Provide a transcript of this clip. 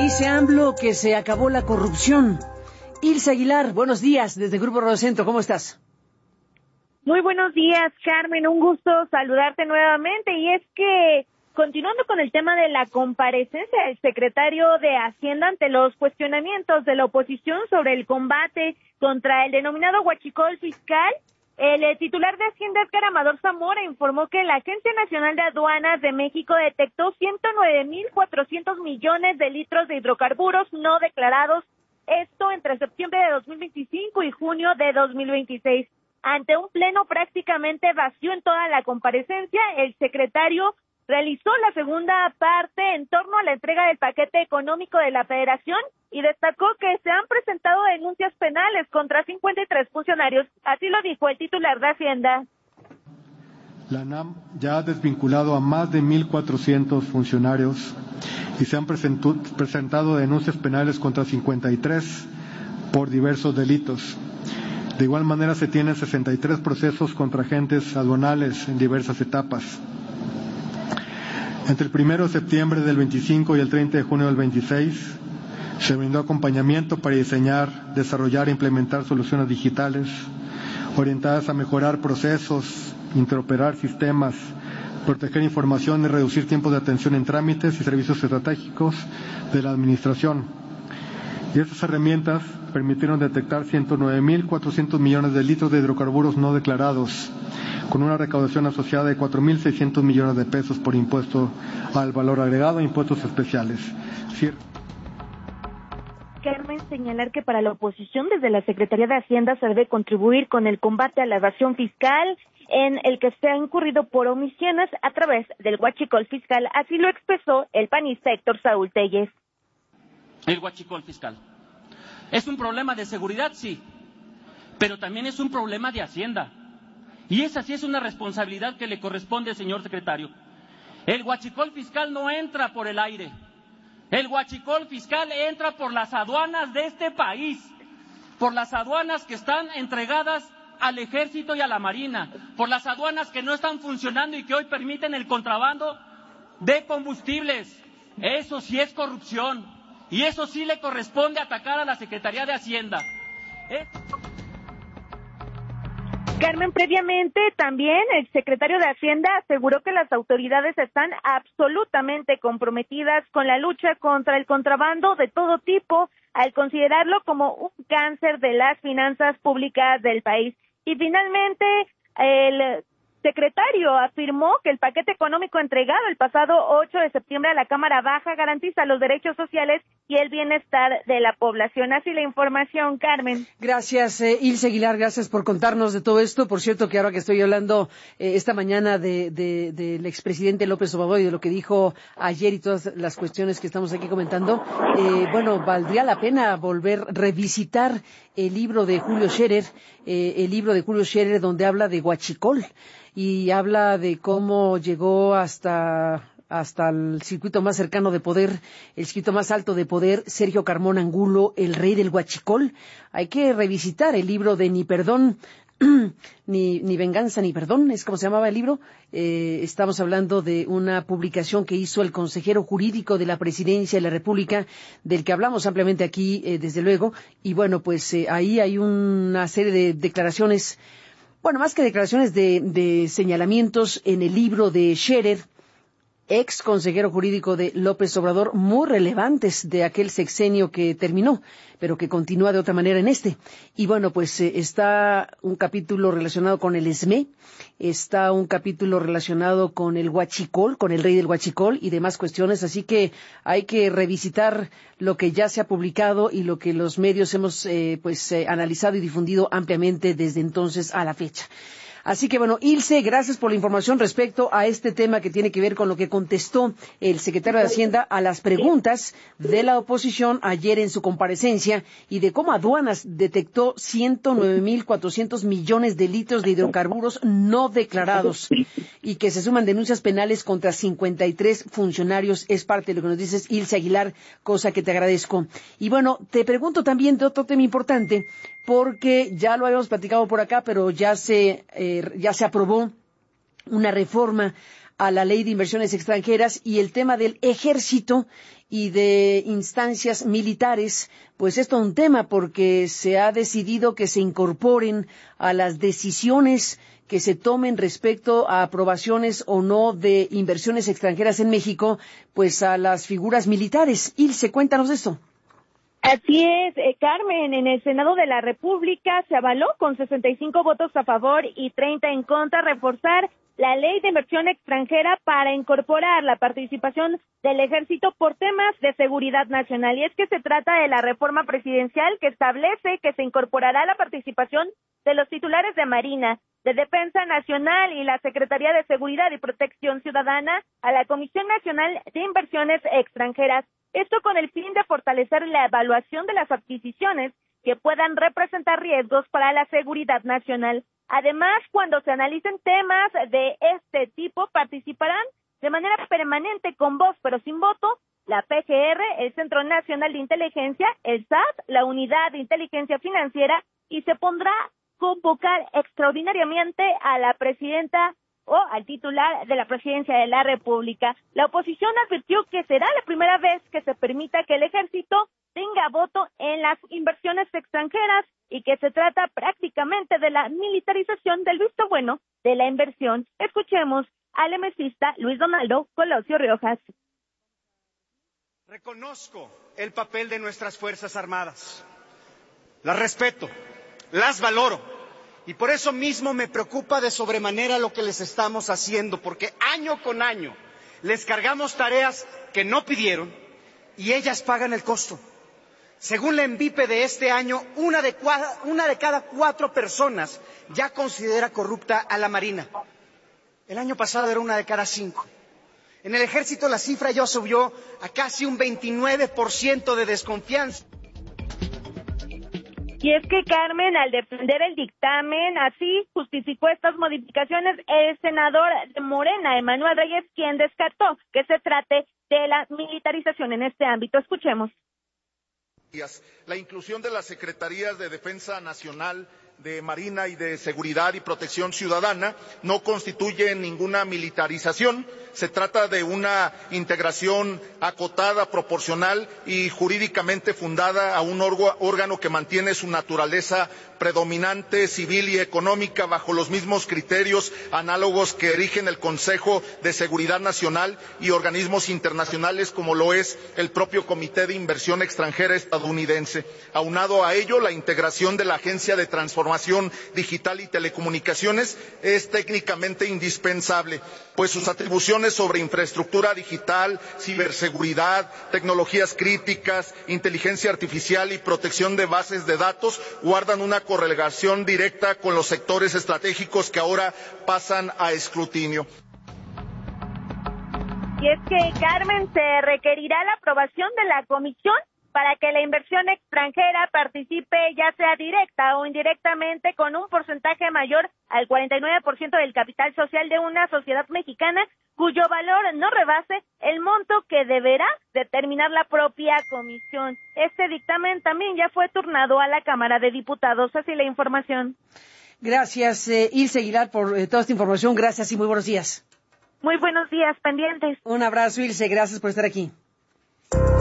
Dice AMLO que se acabó la corrupción. Ilse Aguilar, buenos días, desde Grupo Radiocentro, ¿cómo estás? Muy buenos días, Carmen, un gusto saludarte nuevamente. Y es que, continuando con el tema de la comparecencia del secretario de Hacienda ante los cuestionamientos de la oposición sobre el combate contra el denominado huachicol fiscal, el titular de Hacienda, Edgar Amador Zamora, informó que la Agencia Nacional de Aduanas de México detectó 109.400 millones de litros de hidrocarburos no declarados, esto entre septiembre de 2025 y junio de 2026. Ante un pleno prácticamente vacío en toda la comparecencia, el secretario realizó la segunda parte en torno a la entrega del paquete económico de la Federación y destacó que se han presentado denuncias penales contra 53 funcionarios. Así lo dijo el titular de Hacienda. La ANAM ya ha desvinculado a más de 1,400 funcionarios y se han presentado denuncias penales contra 53 por diversos delitos. De igual manera se tienen 63 procesos contra agentes aduanales en diversas etapas. Entre el 1 de septiembre del 25 y el 30 de junio del 26 se brindó acompañamiento para diseñar, desarrollar e implementar soluciones digitales orientadas a mejorar procesos, interoperar sistemas, proteger información y reducir tiempos de atención en trámites y servicios estratégicos de la Administración. Y estas herramientas permitieron detectar 109.400 millones de litros de hidrocarburos no declarados, con una recaudación asociada de 4.600 millones de pesos por impuesto al valor agregado e impuestos especiales. Carmen, señalar que para la oposición desde la Secretaría de Hacienda se debe contribuir con el combate a la evasión fiscal en el que se ha incurrido por omisiones a través del huachicol fiscal. Así lo expresó el panista Héctor Saúl Telles. El huachicol fiscal es un problema de seguridad, sí, pero también es un problema de Hacienda. Y esa sí es una responsabilidad que le corresponde, señor secretario. El huachicol fiscal no entra por el aire. El huachicol fiscal entra por las aduanas de este país, por las aduanas que están entregadas al Ejército y a la Marina, por las aduanas que no están funcionando y que hoy permiten el contrabando de combustibles. Eso sí es corrupción y eso sí le corresponde atacar a la Secretaría de Hacienda. Carmen, previamente también el secretario de Hacienda aseguró que las autoridades están absolutamente comprometidas con la lucha contra el contrabando de todo tipo, al considerarlo como un cáncer de las finanzas públicas del país. Y finalmente, el secretario afirmó que el paquete económico entregado el pasado 8 de septiembre a la Cámara Baja garantiza los derechos sociales y el bienestar de la población. Así la información, Carmen. Gracias, Ilse Aguilar, gracias por contarnos de todo esto. Por cierto, que ahora que estoy hablando esta mañana del expresidente López Obrador y de lo que dijo ayer y todas las cuestiones que estamos aquí comentando, valdría la pena revisitar el libro de Julio Scherer, donde habla de huachicol y habla de cómo llegó hasta el circuito más cercano de poder, el circuito más alto de poder, Sergio Carmona Angulo, el rey del huachicol. Hay que revisitar el libro de Ni Perdón, ni Venganza ni Perdón, es como se llamaba el libro. Estamos hablando de una publicación que hizo el consejero jurídico de la Presidencia de la República, del que hablamos ampliamente aquí, desde luego. Y bueno, pues ahí hay una serie de declaraciones, bueno, más que declaraciones de señalamientos en el libro de Scherer, ex consejero jurídico de López Obrador, muy relevantes de aquel sexenio que terminó, pero que continúa de otra manera en este. Y bueno, pues está un capítulo relacionado con el ESME, está un capítulo relacionado con el huachicol, con el rey del huachicol y demás cuestiones, así que hay que revisitar lo que ya se ha publicado y lo que los medios hemos analizado y difundido ampliamente desde entonces a la fecha. Así que bueno, Ilse, gracias por la información respecto a este tema que tiene que ver con lo que contestó el secretario de Hacienda a las preguntas de la oposición ayer en su comparecencia y de cómo Aduanas detectó 109.400 millones de litros de hidrocarburos no declarados y que se suman denuncias penales contra 53 funcionarios. Es parte de lo que nos dices, Ilse Aguilar, cosa que te agradezco. Y bueno, te pregunto también de otro tema importante, porque ya lo habíamos platicado por acá, pero ya se aprobó una reforma a la Ley de Inversiones Extranjeras y el tema del ejército y de instancias militares, pues esto es un tema porque se ha decidido que se incorporen a las decisiones que se tomen respecto a aprobaciones o no de inversiones extranjeras en México, pues a las figuras militares. Ilse, cuéntanos esto. Así es, Carmen, en el Senado de la República se avaló con 65 votos a favor y 30 en contra reforzar la Ley de Inversión Extranjera para incorporar la participación del Ejército por temas de seguridad nacional. Y es que se trata de la reforma presidencial que establece que se incorporará la participación de los titulares de Marina, de Defensa Nacional y la Secretaría de Seguridad y Protección Ciudadana a la Comisión Nacional de Inversiones Extranjeras. Esto con el fin de fortalecer la evaluación de las adquisiciones que puedan representar riesgos para la seguridad nacional. Además, cuando se analicen temas de este tipo, participarán de manera permanente con voz pero sin voto la PGR, el Centro Nacional de Inteligencia, el SAT, la Unidad de Inteligencia Financiera, y se pondrá convocar extraordinariamente a la presidenta o al titular de la presidencia de la República. La oposición advirtió que será la primera vez que se permita que el ejército tenga voto en las inversiones extranjeras y que se trata prácticamente de la militarización del visto bueno de la inversión. Escuchemos al emesista Luis Donaldo Colosio Riojas. Reconozco el papel de nuestras Fuerzas Armadas, las respeto, las valoro y por eso mismo me preocupa de sobremanera lo que les estamos haciendo, porque año con año les cargamos tareas que no pidieron y ellas pagan el costo. Según la ENVIPE de este año, una de cada 4 personas ya considera corrupta a la Marina. El año pasado era una de cada 5. En el Ejército la cifra ya subió a casi un 29% de desconfianza. Y es que, Carmen, al defender el dictamen, así justificó estas modificaciones el senador de Morena, Emanuel Reyes, quien descartó que se trate de la militarización en este ámbito. Escuchemos. La inclusión de las Secretarías de Defensa Nacional, de Marina y de Seguridad y Protección Ciudadana no constituye ninguna militarización. Se trata de una integración acotada, proporcional y jurídicamente fundada a un órgano que mantiene su naturaleza predominante, civil y económica bajo los mismos criterios análogos que rigen el Consejo de Seguridad Nacional y organismos internacionales como lo es el propio Comité de Inversión Extranjera estadounidense. Aunado a ello, la integración de la Agencia de Transformación Digital y Telecomunicaciones es técnicamente indispensable, pues sus atribuciones sobre infraestructura digital, ciberseguridad, tecnologías críticas, inteligencia artificial y protección de bases de datos guardan una correlación directa con los sectores estratégicos que ahora pasan a escrutinio. Y es que, Carmen, se requerirá la aprobación de la comisión para que la inversión extranjera participe ya sea directa o indirectamente con un porcentaje mayor al 49% del capital social de una sociedad mexicana cuyo valor no rebase el monto que deberá determinar la propia comisión. Este dictamen también ya fue turnado a la Cámara de Diputados. Así la información. Gracias, Ilse Aguilar, por toda esta información. Gracias y muy buenos días. Muy buenos días, pendientes. Un abrazo, Ilse. Gracias por estar aquí.